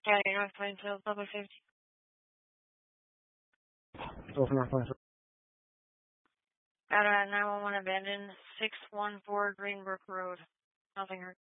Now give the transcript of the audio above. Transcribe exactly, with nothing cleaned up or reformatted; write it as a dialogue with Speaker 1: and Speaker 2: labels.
Speaker 1: County North Plainfield Public Safety.
Speaker 2: So from North Plainfield.
Speaker 1: Got a nine one one abandoned, six one four Greenbrook Road. Nothing heard.